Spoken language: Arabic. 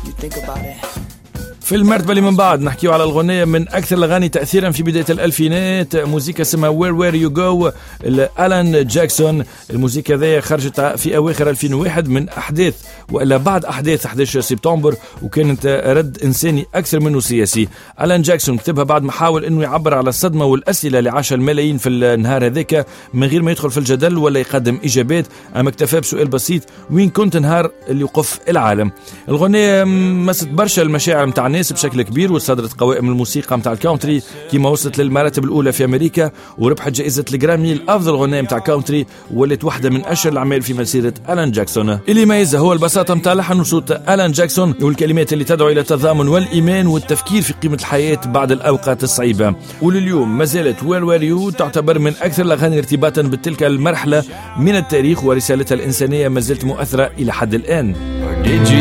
You think about it. في المرتبة اللي من بعد نحكيو على الغنية من أكثر الأغاني تأثيرا في بداية الألفينات، موسيقى اسمها Where You Go لألان جاكسون. الموسيقى ذي خرجت في أواخر 2001 من أحداث وإلا بعد أحداث 11 سبتمبر، وكانت رد إنساني أكثر منه سياسي. ألان جاكسون كتبها بعد ما حاول أنه يعبر على الصدمة والأسئلة اللي عاشها الملايين في النهار هذاك من غير ما يدخل في الجدل ولا يقدم إجابات، أما اكتفى بسؤال بسيط: وين كنت نهار اللي يقف العالم؟ الغنية مست برشا المشاعر متاع الناس بشكل كبير، وتصدرت قوائم الموسيقى متاع الكاونتري كيما وصلت للمراتب الأولى في أمريكا، وربحت جائزة الجرامي لأفضل غنية متاع كاونتري، ولت واحدة من أشهر الأعمال في مسيرة ألان جاكسون. اللي يميزها هو البساطة متاع لحن وصوت ألان جاكسون والكلمات اللي تدعو إلى التضامن والإيمان والتفكير في قيمة الحياة بعد الأوقات الصعيبة. ولليوم ما زالت Where You تعتبر من أكثر الأغاني ارتباطا بتلك المرحلة من التاريخ، ورسالتها الإنسانية ما زالت مؤثرة إلى حد الآن.